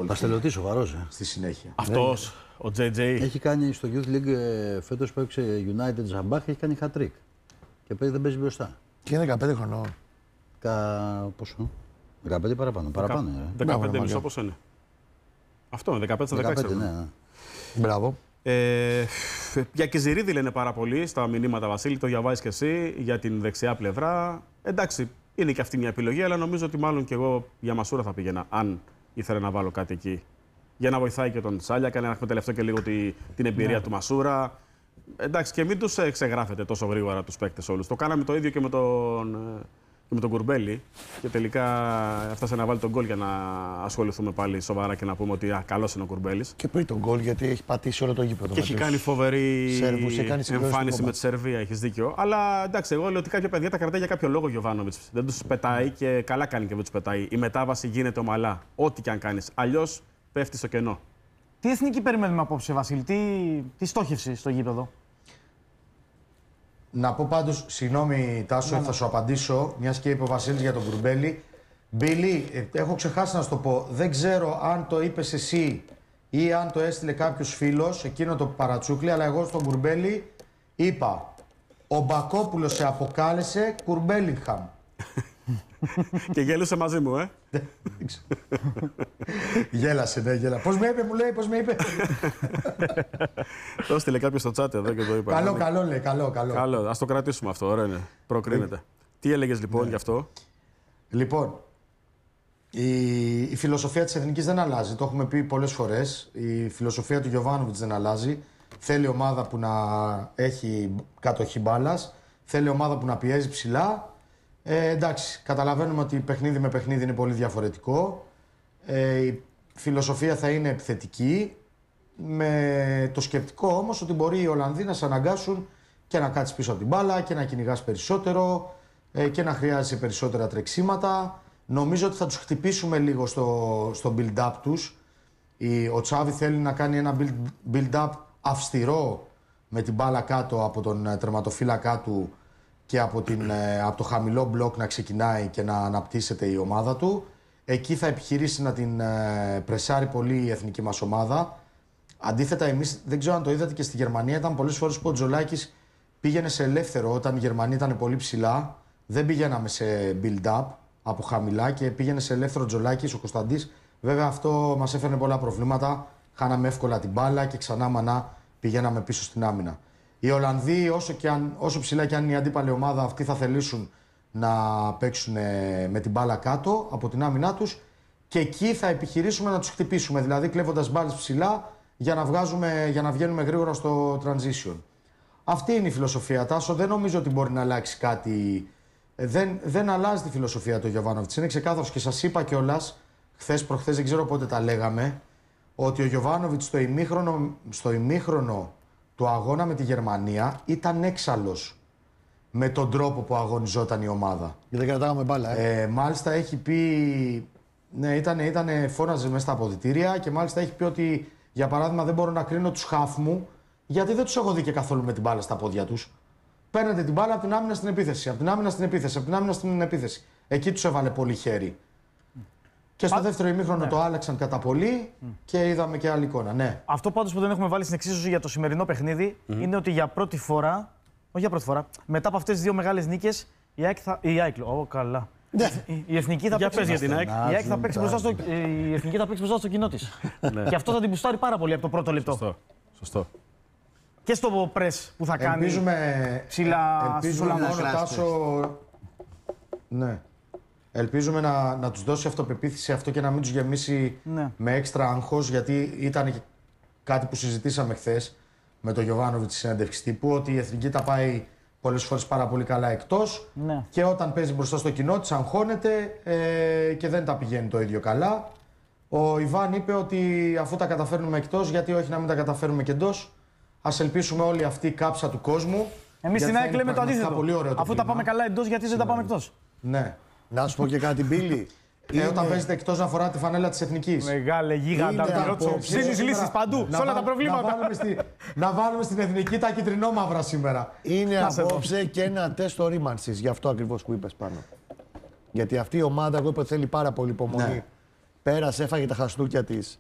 Παστελωτή, σοβαρό. στη συνέχεια. Αυτός, ο JJ. Έχει κάνει στο Youth League φέτος που έπαιξε United Ζαμπάχ, έχει κάνει hat-trick. Και δεν παίζει μπροστά. Και είναι 15 χρονών. Πόσο? 15 παραπάνω. Παραπάνω. 15 μισό πόσο είναι. Αυτό είναι, 15 στα 16. Ναι. Μπράβο. Για Κιζηρίδη λένε πάρα πολύ στα μηνύματα, Βασίλη, το διαβάζεις και εσύ, για την δεξιά πλευρά. Εντάξει, είναι και αυτή μια επιλογή, αλλά νομίζω ότι μάλλον και εγώ για Μασούρα θα πήγαινα, αν ήθελα να βάλω κάτι εκεί. Για να βοηθάει και τον Τσάλιακα, να εκμεταλλευτώ και λίγο την εμπειρία του Μασούρα. Εντάξει, και μην τους ξεγράφετε τόσο γρήγορα τους παίκτες όλους. Το κάναμε το ίδιο και με τον Κουρμπέλη. Και τελικά έφτασε να βάλει τον γκολ για να ασχοληθούμε πάλι σοβαρά και να πούμε ότι καλός είναι ο Κουρμπέλης. Και πριν τον γκολ, γιατί έχει πατήσει όλο το γήπεδο. Και έχει κάνει φοβερή εμφάνιση με τη Σερβία, έχεις δίκιο. Αλλά εντάξει, εγώ λέω ότι κάποια παιδιά τα κρατάει για κάποιο λόγο ο Γιοβάνοβιτς. Δεν τους πετάει και καλά κάνει και δεν τους πετάει. Η μετάβαση γίνεται ομαλά. Ό,τι και αν κάνεις. Αλλιώς πέφτει στο κενό. Τι εθνική περιμένουμε απόψε, Βασίλη, τι στόχευση στο γήπεδο? Να πω πάντως, συγγνώμη Τάσο, θα σου απαντήσω, μιας και είπε ο Βασίλης για τον Κουρμπέλη. Μπίλη, έχω ξεχάσει να σου το πω, δεν ξέρω αν το είπες εσύ ή αν το έστειλε κάποιος φίλος, εκείνο το παρατσούκλι, αλλά εγώ στον Κουρμπέλη είπα, ο Μπακόπουλος σε αποκάλεσε Κουρμπέλιγχαμ. Και γέλουσε μαζί μου, Γέλασε, ναι, γέλασε. Πώς με είπε, μου λέει, πώς με είπε. Το έστειλε κάποιος στο chat εδώ και το είπα. Καλό λέει, καλό. Καλό, ας το κρατήσουμε αυτό, ωραίο είναι. Προκρίνεται. Τι έλεγες λοιπόν γι' αυτό? Λοιπόν, η φιλοσοφία της Εθνικής δεν αλλάζει, το έχουμε πει πολλές φορές. Η φιλοσοφία του Γιοβάνοβιτς δεν αλλάζει. Θέλει ομάδα που να έχει κατοχή μπάλας, θέλει ομάδα που να πιέζει ψηλά. Εντάξει, καταλαβαίνουμε ότι παιχνίδι με παιχνίδι είναι πολύ διαφορετικό. Η φιλοσοφία θα είναι επιθετική, με το σκεπτικό όμως ότι μπορεί οι Ολλανδοί να σε αναγκάσουν και να κάτσεις πίσω από την μπάλα και να κυνηγάς περισσότερο και να χρειάζεσαι περισσότερα τρεξίματα. Νομίζω ότι θα τους χτυπήσουμε λίγο στο build-up τους. Ο Τσάβη θέλει να κάνει ένα build-up αυστηρό με την μπάλα κάτω από τον τερματοφύλακά του και από το χαμηλό μπλοκ να ξεκινάει και να αναπτύσσεται η ομάδα του. Εκεί θα επιχειρήσει να την πρεσάρει πολύ η εθνική μας ομάδα. Αντίθετα, εμείς δεν ξέρω αν το είδατε και στη Γερμανία, ήταν πολλές φορές που ο Τζολάκης πήγαινε σε ελεύθερο όταν η Γερμανία ήταν πολύ ψηλά. Δεν πηγαίναμε σε build-up από χαμηλά και πήγαινε σε ελεύθερο Τζολάκης ο Κωνσταντής. Βέβαια αυτό μας έφερνε πολλά προβλήματα. Χάναμε εύκολα την μπάλα και ξανά μανά πηγαίναμε πίσω στην άμυνα. Οι Ολλανδοί, όσο ψηλά και αν είναι η αντίπαλη ομάδα, αυτοί θα θελήσουν να παίξουν με την μπάλα κάτω από την άμυνά τους και εκεί θα επιχειρήσουμε να τους χτυπήσουμε. Δηλαδή κλέβοντας μπάλες ψηλά για να βγαίνουμε γρήγορα στο transition. Αυτή είναι η φιλοσοφία, Τάσο. Δεν νομίζω ότι μπορεί να αλλάξει κάτι. Δεν αλλάζει τη φιλοσοφία του Γιοβάνοβιτς. Είναι ξεκάθαρος και σας είπα κιόλας χθες προχθές, δεν ξέρω πότε τα λέγαμε, ότι ο Γιοβάνοβιτς στο ημίχρονο του αγώνα με τη Γερμανία ήταν έξαλλος με τον τρόπο που αγωνιζόταν η ομάδα. Και δεν κρατάγαμε μπάλα, μάλιστα έχει πει. Ναι, φώναζε μέσα στα αποδυτήρια και μάλιστα έχει πει ότι για παράδειγμα δεν μπορώ να κρίνω τους χαφ μου γιατί δεν τους έχω δει και καθόλου με την μπάλα στα πόδια τους. Παίρνετε την μπάλα από την άμυνα στην επίθεση, από την άμυνα στην επίθεση, από την άμυνα στην επίθεση. Εκεί τους έβαλε πολύ χέρι. Και στο δεύτερο ημίχρονο το άλλαξαν κατά πολύ και είδαμε και άλλη εικόνα. Ναι. Αυτό πάντως που δεν έχουμε βάλει στην εξίσωση για το σημερινό παιχνίδι είναι ότι για πρώτη φορά, όχι για πρώτη φορά, μετά από αυτές τις δύο μεγάλες νίκες, η ΑΕΚ καλά. Η Εθνική θα παίξει μπροστά στο κοινό της. Και αυτό θα την μπουστάρει πάρα πολύ από το πρώτο λεπτό. Σωστό. Και στο πρες που θα κάνει ψηλά στους Ολλανδούς. Ναι. Ελπίζουμε να τους δώσει αυτοπεποίθηση αυτό και να μην τους γεμίσει με έξτρα άγχος, γιατί ήταν και κάτι που συζητήσαμε χθες με τον Γιοβάνοβιτς στη συνέντευξη τύπου, ότι η Εθνική τα πάει πολλές φορές πάρα πολύ καλά εκτός και όταν παίζει μπροστά στο κοινό της αγχώνεται και δεν τα πηγαίνει το ίδιο καλά. Ο Ιβάν είπε ότι αφού τα καταφέρνουμε εκτός, γιατί όχι να μην τα καταφέρουμε και εντός. Ας ελπίσουμε όλη αυτή η κάψα του κόσμου. Εμείς στην ΑΕΚ λέμε το αντίθετο. Αφού τα πάμε καλά εντός, γιατί δεν τα πάμε εκτός. Ναι. Να σου πω και κάτι, Μπίλη. Όταν παίζετε εκτός να φοράτε τη φανέλα της Εθνικής. Μεγάλε γίγαντα, ψήνεις λύσεις παντού, σε όλα τα προβλήματα. Να βάλουμε στην Εθνική τα κυτρινόμαυρα σήμερα. Είναι απόψε και ένα τεστ ορίμανσης, γι' αυτό ακριβώς που είπες πάνω. Γιατί αυτή η ομάδα, εγώ είπα, θέλει πάρα πολύ υπομονή. Πέρασε, έφαγε τα χαστούκια της